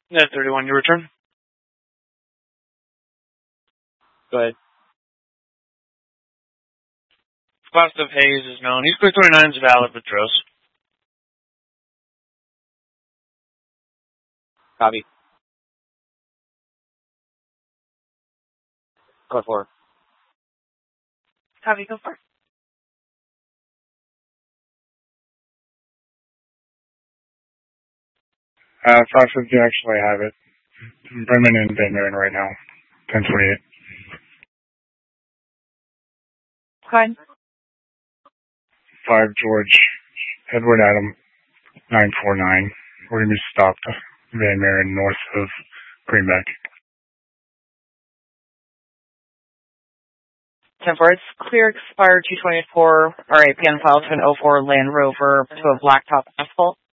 Net 31, your return. Go ahead. Cost of Hayes is known. He's clear 29 is valid with Dros. Copy. Go for it. Copy, go for it. 550 actually have it. Bremen and Van Maren right now. 1028. Go ahead. 5 George, Edward Adam, 949. We're going to be stopped. Van Maren north of Greenback. 10-4, it's clear expired 224 RAPN file to an 04 Land Rover to a blacktop asphalt.